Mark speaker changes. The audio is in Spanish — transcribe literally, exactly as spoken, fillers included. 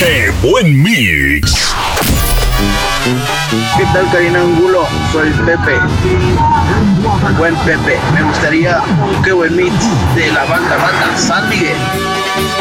Speaker 1: ¡Qué buen mix!
Speaker 2: ¿Qué tal, Karina Angulo? Soy Pepe. Buen Pepe. Me gustaría un qué buen mix de la banda, banda San Miguel.